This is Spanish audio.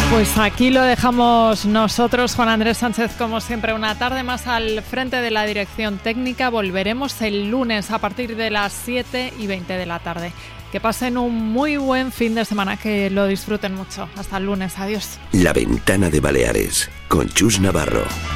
Pues aquí lo dejamos nosotros, Juan Andrés Sánchez, como siempre, una tarde más al frente de la dirección técnica. Volveremos el lunes a partir de las 7:20 de la tarde. Que pasen un muy buen fin de semana, que lo disfruten mucho. Hasta el lunes, adiós. La Ventana de Baleares, con Chus Navarro.